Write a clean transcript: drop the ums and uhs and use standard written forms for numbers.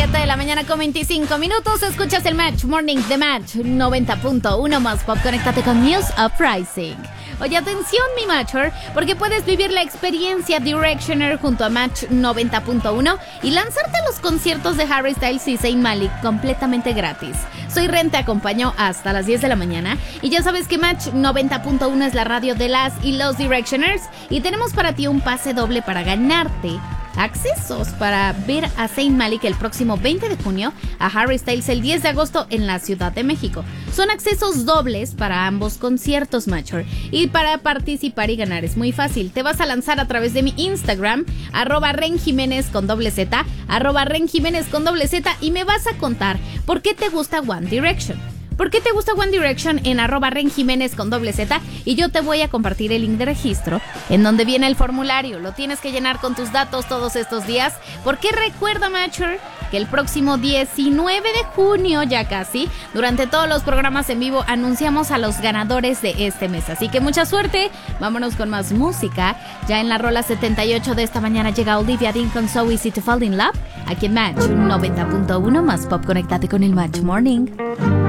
7 de la mañana con 25 minutos. Escuchas el Match Morning de Match 90.1 más pop. Conéctate con News Uprising. Oye, atención, mi Matcher, porque puedes vivir la experiencia Directioner junto a Match 90.1 y lanzarte a los conciertos de Harry Styles y Zayn Malik completamente gratis. Soy Ren, te acompaño hasta las 10 de la mañana y ya sabes que Match 90.1 es la radio de las y los Directioners y tenemos para ti un pase doble para ganarte accesos para ver a Zayn Malik el próximo 20 de junio, a Harry Styles el 10 de agosto en la Ciudad de México. Son accesos dobles para ambos conciertos, Matcher. Y para participar y ganar es muy fácil. Te vas a lanzar a través de mi Instagram, @renjimenez con doble Z, @renjimenez con doble Z, y me vas a contar por qué te gusta One Direction. ¿Por qué te gusta One Direction en @renjimenez con doble Z? Y yo te voy a compartir el link de registro en donde viene el formulario. Lo tienes que llenar con tus datos todos estos días. Porque recuerda, Matcher, que el próximo 19 de junio, ya casi, durante todos los programas en vivo, anunciamos a los ganadores de este mes. Así que mucha suerte. Vámonos con más música. Ya en la rola 78 de esta mañana llega Olivia Dean con So Easy to Fall in Love. Aquí en Match 90.1 más pop. Conéctate con el Match Morning.